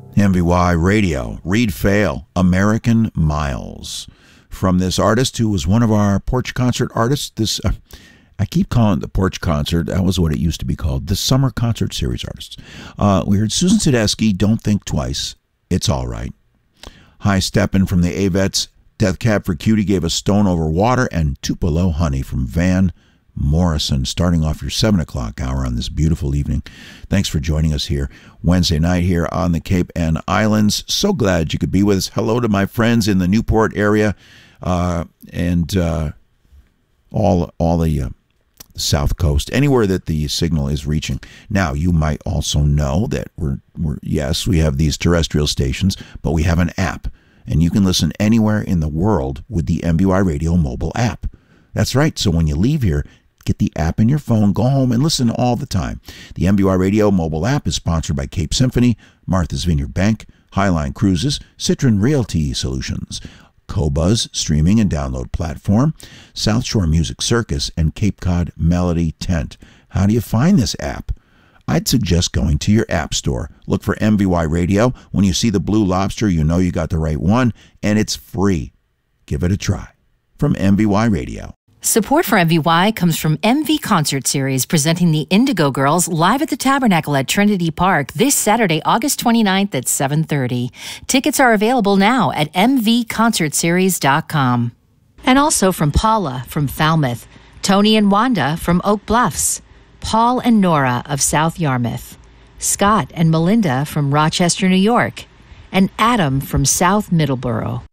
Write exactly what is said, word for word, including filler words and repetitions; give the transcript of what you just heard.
M V Y Radio, Reed Fail, American Miles. From this artist who was one of our porch concert artists, this uh, I keep calling it the porch concert. That was what it used to be called, the summer concert series artists. Uh, we heard Susan Tedeschi, Don't Think Twice, It's All Right. High Steppin' from the Avets, Death Cab for Cutie gave us Stone Over Water, and Tupelo Honey from Van Morrison, starting off your seven o'clock hour on this beautiful evening. Thanks for joining us here Wednesday night here on the Cape and Islands. So glad you could be with us. Hello to my friends in the Newport area uh, and uh, all all the uh, South Coast, anywhere that the signal is reaching. Now, you might also know that we're, we're yes, we have these terrestrial stations, but we have an app, and you can listen anywhere in the world with the M V Y Radio mobile app. That's right. So when you leave here, get the app in your phone, go home, and listen all the time. The M V Y Radio mobile app is sponsored by Cape Symphony, Martha's Vineyard Bank, Highline Cruises, Citron Realty Solutions, Cobuzz streaming and download platform, South Shore Music Circus, and Cape Cod Melody Tent. How do you find this app? I'd suggest going to your app store. Look for M V Y Radio. When you see the blue lobster, you know you got the right one, and it's free. Give it a try. From M V Y Radio. Support for M V Y comes from M V Concert Series, presenting the Indigo Girls live at the Tabernacle at Trinity Park this Saturday, August twenty-ninth at seven thirty. Tickets are available now at m v concert series dot com. And also from Paula from Falmouth, Tony and Wanda from Oak Bluffs, Paul and Nora of South Yarmouth, Scott and Melinda from Rochester, New York, and Adam from South Middleborough.